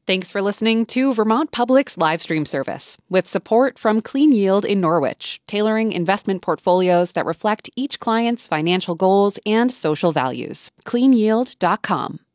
Thanks for listening to Vermont Public's live stream service, with support from Clean Yield in Norwich, tailoring investment portfolios that reflect each client's financial goals and social values. CleanYield.com.